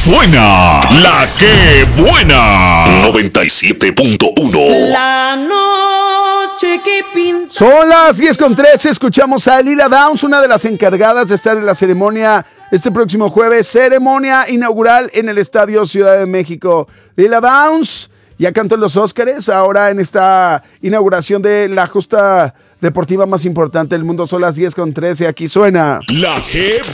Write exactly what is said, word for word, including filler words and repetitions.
suena la que buena. noventa y siete punto uno. La noche que pinta. Son las diez con trece, escuchamos a Lila Downs, una de las encargadas de estar en la ceremonia este próximo jueves, ceremonia inaugural en el Estadio Ciudad de México. Lila Downs ya cantó en los Óscares, ahora en esta inauguración de la justa deportiva más importante del mundo. Son las diez con trece, aquí suena La que